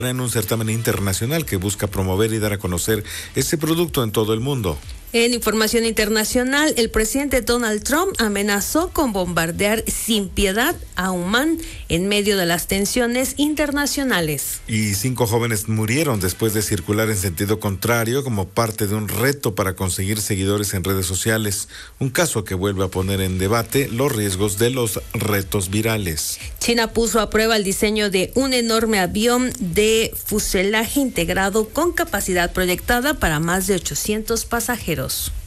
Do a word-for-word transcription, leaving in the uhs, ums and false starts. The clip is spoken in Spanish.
en un certamen internacional que busca promover y dar a conocer este producto en todo el mundo. En información internacional, el presidente Donald Trump amenazó con bombardear sin piedad a Omán en medio de las tensiones internacionales. Y cinco jóvenes murieron después de circular en sentido contrario como parte de un reto para conseguir seguidores en redes sociales, un caso que vuelve a poner en debate los riesgos de los retos virales. China puso a prueba el diseño de un enorme avión de fuselaje integrado con capacidad proyectada para más de ochocientos pasajeros.